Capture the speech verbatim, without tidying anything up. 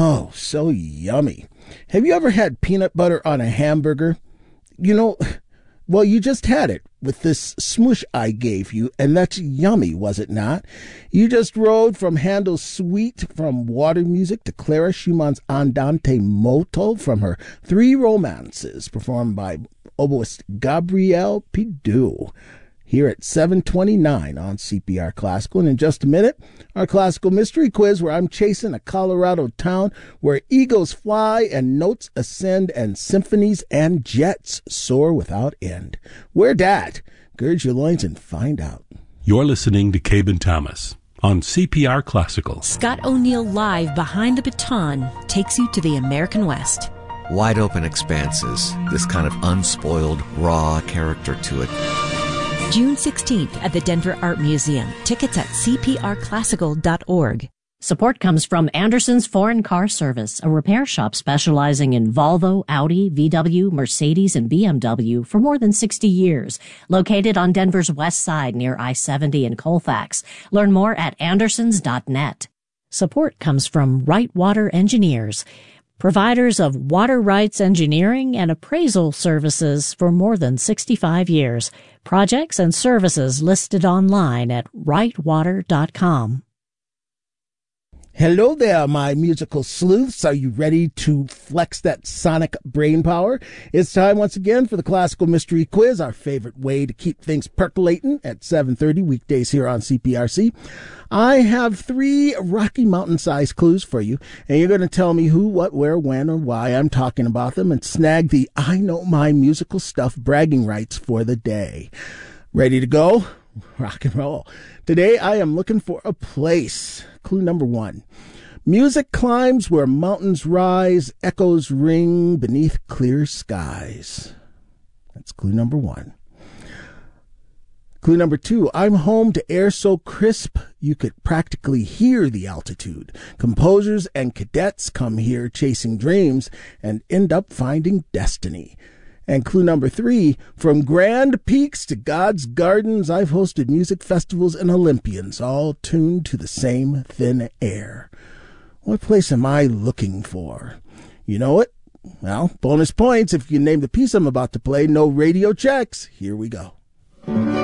Oh, so yummy. Have you ever had peanut butter on a hamburger? You know, well, you just had it with this smoosh I gave you, and that's yummy, was it not? You just rode from Handel's Suite from Water Music to Clara Schumann's Andante Molto from her Three Romances, performed by oboist Gabrielle Pidou, here at seven twenty-nine on C P R Classical. And in just a minute, our classical mystery quiz, where I'm chasing a Colorado town where eagles fly and notes ascend and symphonies and jets soar without end. Where dat? Gird your loins and find out. You're listening to Cabin Thomas on C P R Classical. Scott O'Neill Live Behind the Baton takes you to the American West. Wide open expanses, this kind of unspoiled, raw character to it. June sixteenth at the Denver Art Museum. Tickets at c p r classical dot org. Support comes from Anderson's Foreign Car Service, a repair shop specializing in Volvo, Audi, V W, Mercedes, and B M W for more than sixty years. Located on Denver's west side near I seventy in Colfax. Learn more at andersons dot net. Support comes from Right Water Engineers, providers of water rights engineering and appraisal services for more than sixty-five years. Projects and services listed online at right water dot com. Hello there, my musical sleuths. Are you ready to flex that sonic brain power? It's time once again for the Classical Mystery Quiz, our favorite way to keep things percolating at seven thirty weekdays here on C P R C. I have three Rocky Mountain-sized clues for you, and you're going to tell me who, what, where, when, or why I'm talking about them and snag the I Know My Musical Stuff bragging rights for the day. Ready to go? Rock and roll. Today I am looking for a place. Clue number one. Music climbs where mountains rise, echoes ring beneath clear skies. That's clue number one. Clue number two. I'm home to air so crisp you could practically hear the altitude. Composers and cadets come here chasing dreams and end up finding destiny. And clue number three, from grand peaks to God's gardens, I've hosted music festivals and Olympians, all tuned to the same thin air. What place am I looking for? You know it? Well, bonus points if you name the piece I'm about to play. No radio checks. Here we go.